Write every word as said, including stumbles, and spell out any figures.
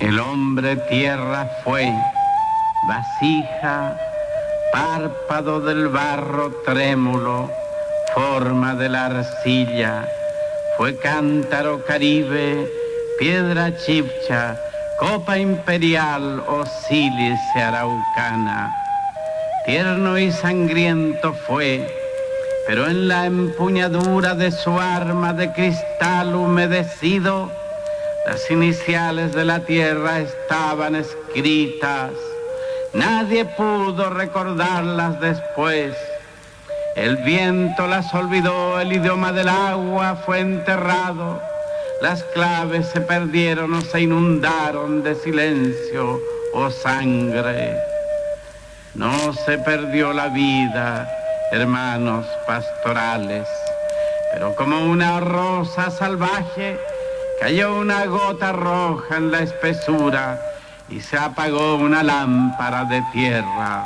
El hombre tierra fue, vasija, párpado del barro trémulo, forma de la arcilla, fue cántaro caribe, piedra chipcha, copa imperial o sílice araucana. Tierno y sangriento fue, pero en la empuñadura de su arma de cristal humedecido, las iniciales de la tierra estaban escritas. Nadie pudo recordarlas después. El viento las olvidó, el idioma del agua fue enterrado. Las claves se perdieron o se inundaron de silencio o sangre. No se perdió la vida, hermanos pastorales, pero como una rosa salvaje, cayó una gota roja en la espesura y se apagó una lámpara de tierra.